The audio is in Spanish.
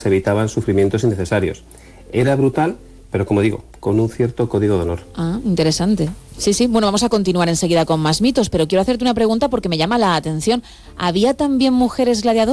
se evitaban sufrimientos innecesarios. Era brutal, pero como digo, con un cierto código de honor. Ah, interesante. Sí, sí. Bueno, vamos a continuar enseguida con más mitos, pero quiero hacerte una pregunta porque me llama la atención. ¿Había también mujeres gladiadoras?